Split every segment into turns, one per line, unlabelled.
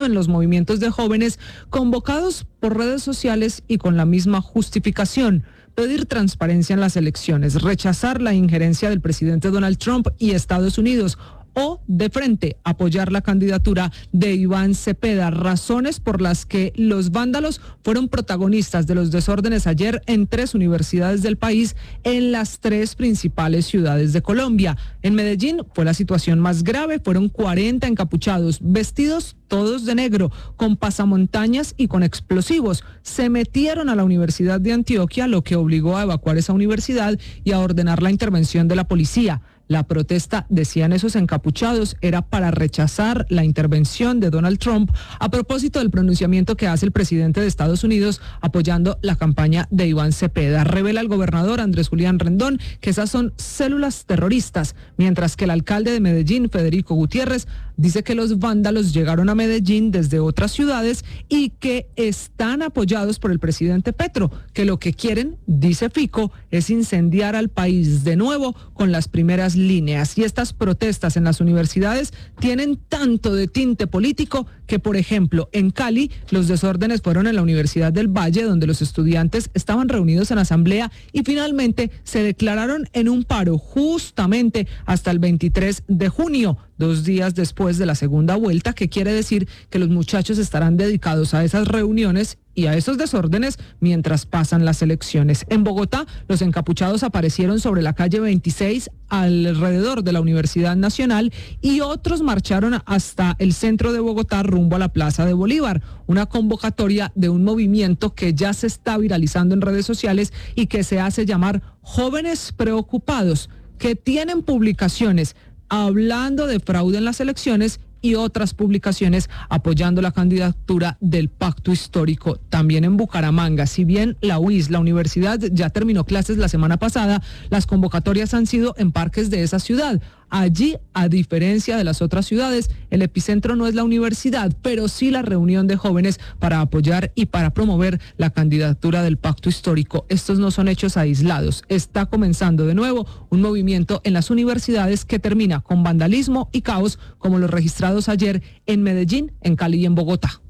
en los movimientos de jóvenes convocados por redes sociales y con la misma justificación: pedir transparencia en las elecciones, rechazar la injerencia del presidente Donald Trump y Estados Unidos, o de frente apoyar la candidatura de Iván Cepeda, razones por las que los vándalos fueron protagonistas de los desórdenes ayer en 3 universidades del país, en las 3 principales ciudades de Colombia. En Medellín fue la situación más grave, fueron 40 encapuchados, vestidos todos de negro, con pasamontañas y con explosivos. Se metieron a la Universidad de Antioquia, lo que obligó a evacuar esa universidad y a ordenar la intervención de la policía. La protesta, decían esos encapuchados, era para rechazar la intervención de Donald Trump a propósito del pronunciamiento que hace el presidente de Estados Unidos apoyando la campaña de Iván Cepeda. Revela el gobernador Andrés Julián Rendón que esas son células terroristas, mientras que el alcalde de Medellín, Federico Gutiérrez, dice que los vándalos llegaron a Medellín desde otras ciudades y que están apoyados por el presidente Petro, que lo que quieren, dice Fico, es incendiar al país de nuevo con las primeras líneas. Y estas protestas en las universidades tienen tanto de tinte político que, por ejemplo, en Cali los desórdenes fueron en la Universidad del Valle, donde los estudiantes estaban reunidos en asamblea y finalmente se declararon en un paro justamente hasta el 23 de junio, 2 días después de la segunda vuelta, que quiere decir que los muchachos estarán dedicados a esas reuniones y a esos desórdenes mientras pasan las elecciones. En Bogotá, los encapuchados aparecieron sobre la calle 26 alrededor de la Universidad Nacional y otros marcharon hasta el centro de Bogotá rumbo a la Plaza de Bolívar, una convocatoria de un movimiento que ya se está viralizando en redes sociales y que se hace llamar Jóvenes Preocupados, que tienen publicaciones hablando de fraude en las elecciones y otras publicaciones apoyando la candidatura del Pacto Histórico. También en Bucaramanga, si bien la UIS, la universidad, ya terminó clases la semana pasada, las convocatorias han sido en parques de esa ciudad. Allí, a diferencia de las otras ciudades, el epicentro no es la universidad, pero sí la reunión de jóvenes para apoyar y para promover la candidatura del Pacto Histórico. Estos no son hechos aislados. Está comenzando de nuevo un movimiento en las universidades que termina con vandalismo y caos, como los registrados ayer en Medellín, en Cali y en Bogotá.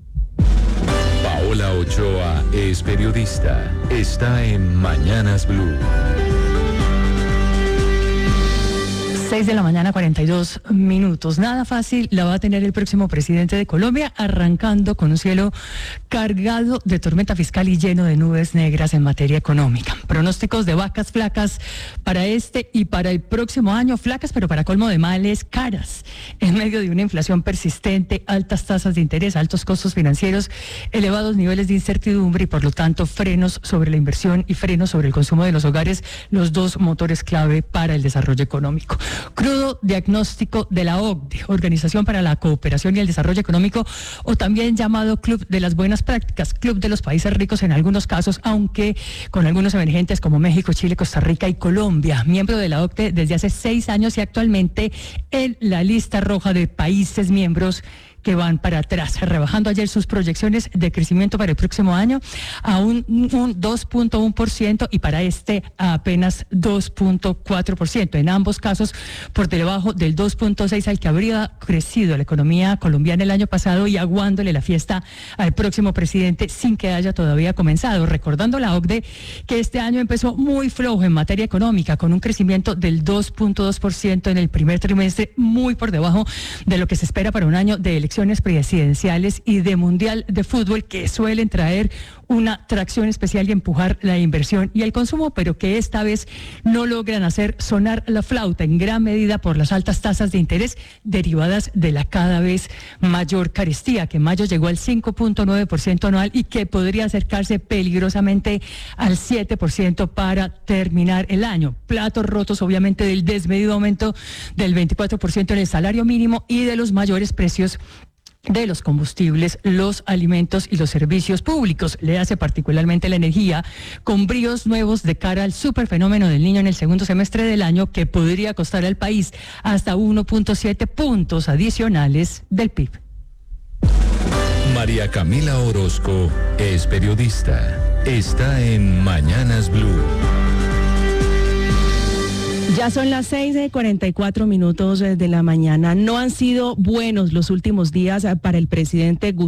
Paola Ochoa es periodista. Está en Mañanas Blue.
6:42 a.m. Nada fácil la va a tener el próximo presidente de Colombia, arrancando con un cielo cargado de tormenta fiscal y lleno de nubes negras en materia económica. Pronósticos de vacas flacas para este y para el próximo año, flacas pero para colmo de males, caras, en medio de una inflación persistente, altas tasas de interés, altos costos financieros, elevados niveles de incertidumbre y por lo tanto frenos sobre la inversión y frenos sobre el consumo de los hogares, los dos motores clave para el desarrollo económico. Crudo diagnóstico de la OCDE, Organización para la Cooperación y el Desarrollo Económico, o también llamado Club de las Buenas Prácticas, Club de los Países Ricos en algunos casos, aunque con algunos emergentes como México, Chile, Costa Rica y Colombia. Miembro de la OCDE desde hace 6 años y actualmente en la lista roja de países miembros que van para atrás, rebajando ayer sus proyecciones de crecimiento para el próximo año a un 2.1% y para este a apenas 2.4%. En ambos casos por debajo del 2.6% al que habría crecido la economía colombiana el año pasado y aguándole la fiesta al próximo presidente sin que haya todavía comenzado. Recordando la OCDE que este año empezó muy flojo en materia económica, con un crecimiento del 2.2% en el primer trimestre, muy por debajo de lo que se espera para un año de elecciones presidenciales y de mundial de fútbol, que suelen traer una tracción especial y empujar la inversión y el consumo, pero que esta vez no logran hacer sonar la flauta en gran medida por las altas tasas de interés derivadas de la cada vez mayor carestía, que en mayo llegó al 5.9% anual y que podría acercarse peligrosamente al 7% para terminar el año. Platos rotos, obviamente, del desmedido aumento del 24% en el salario mínimo y de los mayores precios de los combustibles, los alimentos y los servicios públicos. Le hace particularmente la energía, con bríos nuevos de cara al superfenómeno del Niño en el segundo semestre del año, que podría costar al país hasta 1.7 puntos adicionales del PIB.
María Camila Orozco es periodista. Está en Mañanas Blue.
Ya son las 6:44 a.m. de la mañana. No han sido buenos los últimos días para el presidente